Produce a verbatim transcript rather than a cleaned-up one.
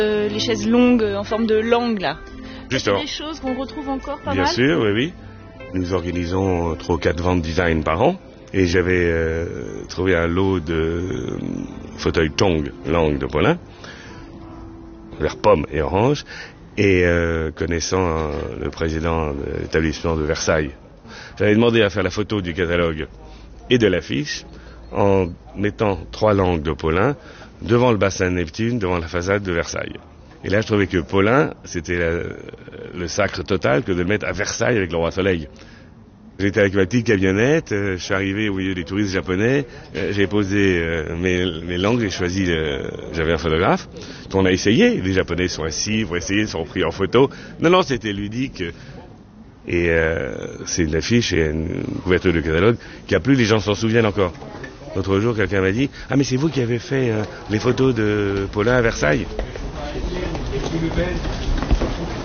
Euh, les chaises longues en forme de langue là. Justement. C'est des choses qu'on retrouve encore pas Bien mal. sûr, oui, oui. Nous organisons trois ou quatre ventes design par an. Et j'avais euh, trouvé un lot de euh, fauteuils Tong, langue de Paulin, vert pomme et orange. Et euh, connaissant euh, le président de l'établissement de Versailles, j'avais demandé à faire la photo du catalogue et de l'affiche en mettant trois langues de Paulin devant le bassin de Neptune, devant la façade de Versailles. Et là, je trouvais que Paulin, c'était la, le sacre total que de le mettre à Versailles avec le roi Soleil. J'étais avec ma petite camionnette, euh, je suis arrivé au milieu des touristes japonais, euh, j'ai posé euh, mes, mes langues, j'ai choisi, euh, j'avais un photographe, qu'on a essayé, les Japonais sont assis pour essayer, sont pris en photo. Non, non, c'était ludique. Et euh, c'est une affiche et une couverture de catalogue qui a plu, les gens s'en souviennent encore. L'autre jour, quelqu'un m'a dit « Ah, mais c'est vous qui avez fait euh, les photos de Paulin à Versailles ?»